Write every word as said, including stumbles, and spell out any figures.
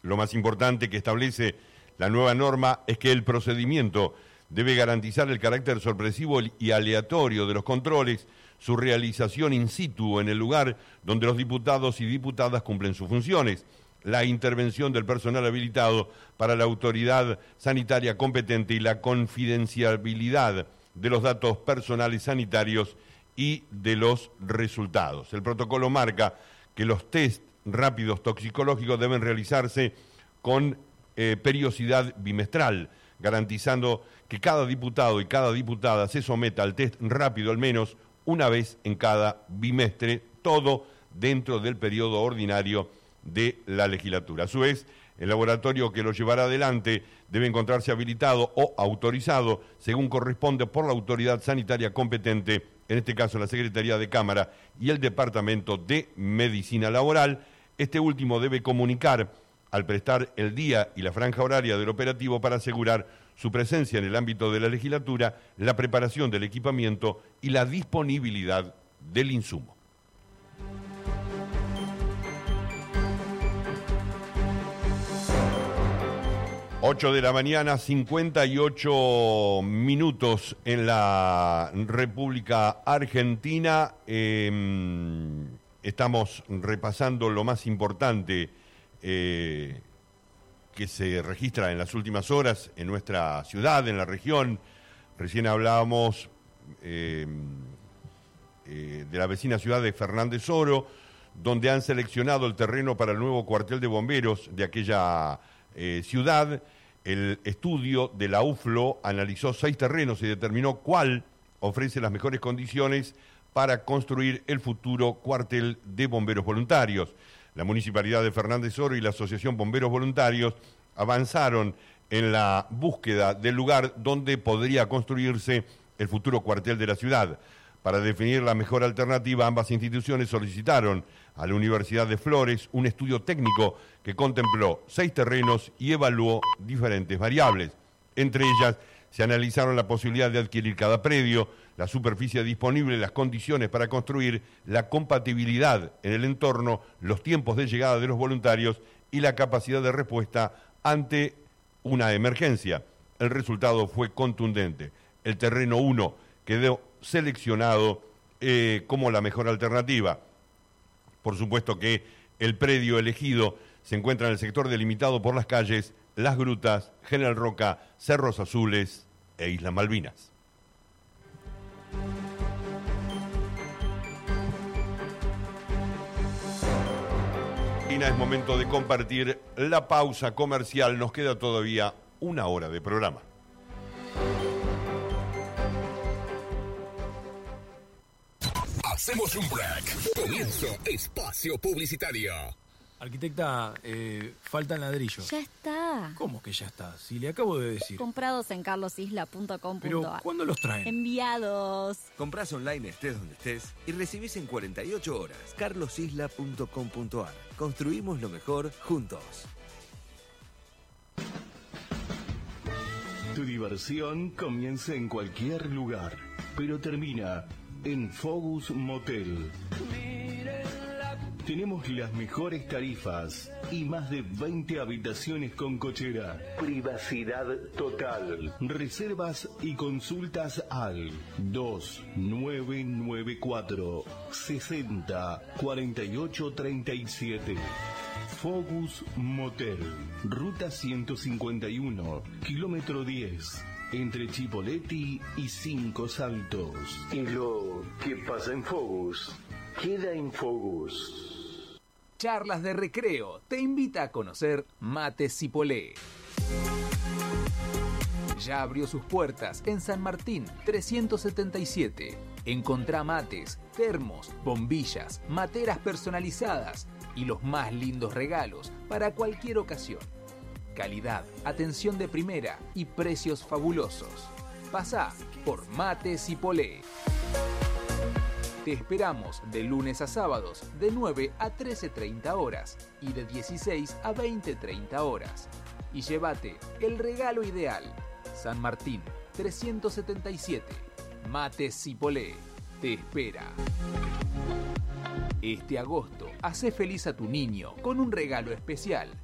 Lo más importante que establece la nueva norma es que el procedimiento debe garantizar el carácter sorpresivo y aleatorio de los controles, su realización in situ en el lugar donde los diputados y diputadas cumplen sus funciones, la intervención del personal habilitado para la autoridad sanitaria competente y la confidencialidad de los datos personales sanitarios y de los resultados. El protocolo marca que los test rápidos toxicológicos deben realizarse con eh, periodicidad bimestral, garantizando que cada diputado y cada diputada se someta al test rápido al menos una vez en cada bimestre, todo dentro del periodo ordinario de la legislatura. A su vez, el laboratorio que lo llevará adelante debe encontrarse habilitado o autorizado, según corresponde, por la autoridad sanitaria competente, en este caso la Secretaría de Cámara y el Departamento de Medicina Laboral. Este último debe comunicar al prestar el día y la franja horaria del operativo para asegurar su presencia en el ámbito de la legislatura, la preparación del equipamiento y la disponibilidad del insumo. ocho de la mañana, cincuenta y ocho minutos en la República Argentina. Eh, estamos repasando lo más importante eh, que se registra en las últimas horas en nuestra ciudad, en la región. Recién hablábamos eh, eh, de la vecina ciudad de Fernández Oro, donde han seleccionado el terreno para el nuevo cuartel de bomberos de aquella eh, ciudad. El estudio de la U F L O analizó seis terrenos y determinó cuál ofrece las mejores condiciones para construir el futuro cuartel de bomberos voluntarios. La Municipalidad de Fernández Oro y la Asociación Bomberos Voluntarios avanzaron en la búsqueda del lugar donde podría construirse el futuro cuartel de la ciudad. Para definir la mejor alternativa, ambas instituciones solicitaron a la Universidad de Flores un estudio técnico que contempló seis terrenos y evaluó diferentes variables. Entre ellas, se analizaron la posibilidad de adquirir cada predio, la superficie disponible, las condiciones para construir, la compatibilidad en el entorno, los tiempos de llegada de los voluntarios y la capacidad de respuesta ante una emergencia. El resultado fue contundente. El terreno uno quedó seleccionado eh, como la mejor alternativa. Por supuesto que el predio elegido se encuentra en el sector delimitado por las calles Las Grutas, General Roca, Cerros Azules e Islas Malvinas. Es momento de compartir la pausa comercial. Nos queda todavía una hora de programa. Hacemos un break. Comienzo espacio publicitario. Arquitecta, eh, faltan ladrillos. Ya está. ¿Cómo que ya está? Si le acabo de decir. Comprados en carlos isla punto com punto a r. Pero, ¿cuándo los traen? Enviados. Comprás online estés donde estés y recibís en cuarenta y ocho horas. carlos isla punto com punto a r. Construimos lo mejor juntos. Tu diversión comienza en cualquier lugar, pero termina en Focus Motel. Tenemos las mejores tarifas y más de veinte habitaciones con cochera. Privacidad total. Reservas y consultas al dos nueve nueve cuatro sesenta cuarenta y ocho treinta y siete. Focus Motel, ruta ciento cincuenta y uno, kilómetro diez, entre Chipoleti y Cinco Saltos. Y lo que pasa en Focus, queda en Focus. Charlas de Recreo te invita a conocer Mate Cipolé. Ya abrió sus puertas en San Martín trescientos setenta y siete. Encontrá mates, termos, bombillas, materas personalizadas y los más lindos regalos para cualquier ocasión. Calidad, atención de primera y precios fabulosos. Pasá por Mate Cipolé. Te esperamos de lunes a sábados de nueve a trece treinta horas y de dieciséis a veinte treinta horas. Y llévate el regalo ideal. San Martín trescientos setenta y siete. Mate Cipolé te espera. Este agosto, hacé feliz a tu niño con un regalo especial.